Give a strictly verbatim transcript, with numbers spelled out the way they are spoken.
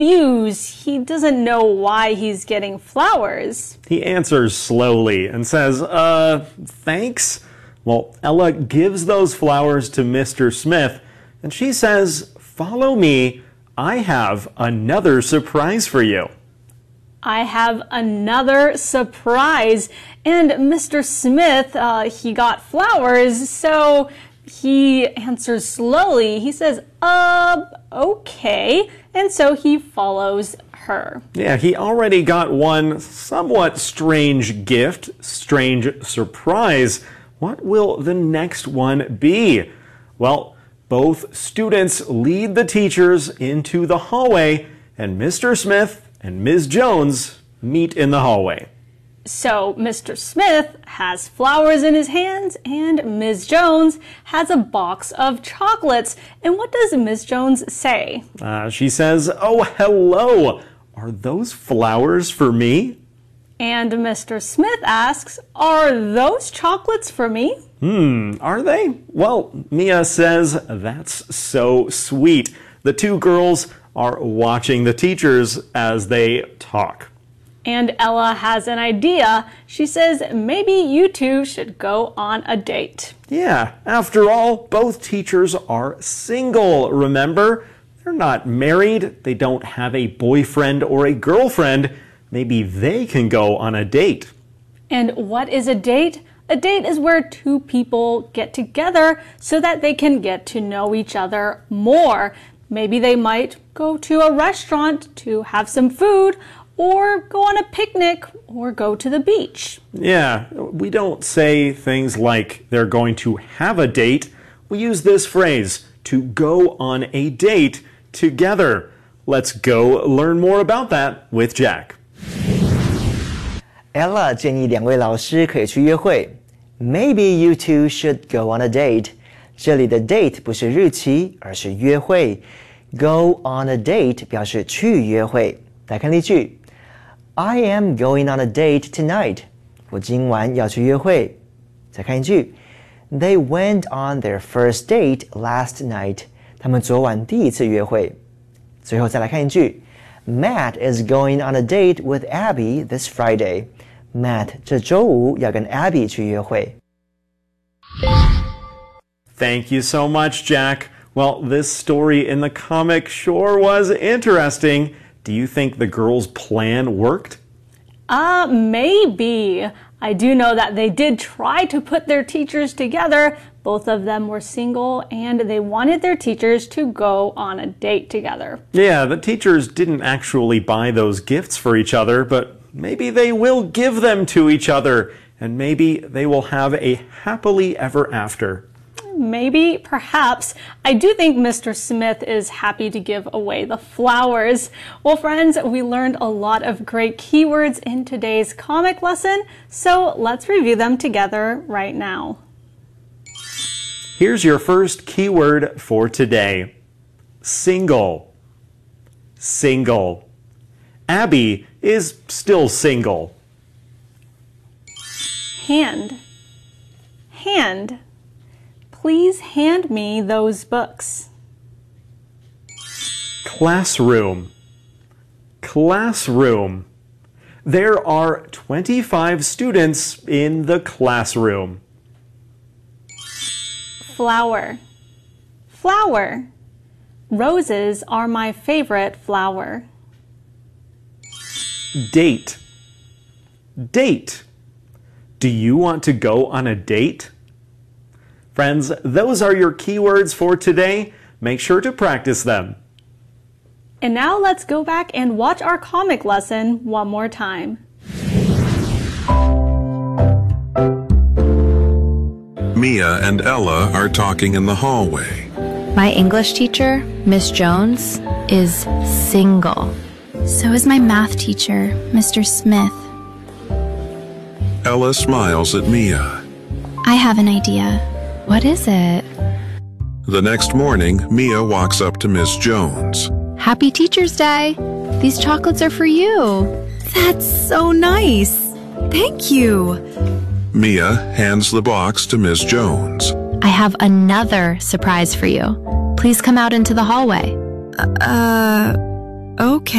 confused. He doesn't know why he's getting flowers. He answers slowly and says, uh, thanks? Well, Ella gives those flowers to Mister Smith, and she says, follow me. I have another surprise for you. I have another surprise. And Mister Smith, uh, he got flowers, so he answers slowly. He says, uh, okay. And so he follows her. Yeah, he already got one somewhat strange gift, strange surprise. What will the next one be? Well, both students lead the teachers into the hallway, and Mister Smith and Miz Jones meet in the hallway. So Mister Smith has flowers in his hands and Miz Jones has a box of chocolates. And what does Miz Jones say? Uh, she says, oh, hello. Are those flowers for me? And Mister Smith asks, are those chocolates for me? Hmm, are they? Well, Mia says, that's so sweet. The two girls are watching the teachers as they talk. And Ella has an idea. She says maybe you two should go on a date. Yeah, after all, both teachers are single, remember? They're not married. They don't have a boyfriend or a girlfriend. Maybe they can go on a date. And what is a date? A date is where two people get together so that they can get to know each other more. Maybe they might go to a restaurant to have some food, or go on a picnic, or go to the beach. Yeah, we don't say things like they're going to have a date. We use this phrase, to go on a date together. Let's go learn more about that with Jack. Ella 建议两位老师可以去约会。Maybe you two should go on a date. 这里的 date 不是日期，而是约会。Go on a date 表示去约会。来看例句。I am going on a date tonight. 我今晚要去约会。再看一句。They went on their first date last night. 他们昨晚第一次约会。最后再来看一句。Matt is going on a date with Abby this Friday. Matt 这周五要跟 Abby 去约会。 Thank you so much, Jack. Well, this story in the comic sure was interesting. Do you think the girls' plan worked? Uh, maybe. I do know that they did try to put their teachers together. Both of them were single and they wanted their teachers to go on a date together. Yeah, the teachers didn't actually buy those gifts for each other, but maybe they will give them to each other, and maybe they will have a happily ever after. Maybe, perhaps. I do think Mister Smith is happy to give away the flowers. Well, friends, we learned a lot of great keywords in today's comic lesson, so let's review them together right now. Here's your first keyword for today. Single. Single. Abby is still single. Hand. Hand. Please hand me those books. Classroom. Classroom. There are twenty-five students in the classroom. Flower. Flower. Roses are my favorite flower. Date. Date. Do you want to go on a date? Friends, those are your keywords for today. Make sure to practice them. And now let's go back and watch our comic lesson one more time. Mia and Ella are talking in the hallway. My English teacher, Miss Jones, is single. So is my math teacher, Mister Smith. Ella smiles at Mia. I have an idea. What is it? The next morning, Mia walks up to Miss Jones. Happy Teacher's Day! These chocolates are for you. That's so nice. Thank you. Mia hands the box to Miss Jones. I have another surprise for you. Please come out into the hallway. Uh, Okay.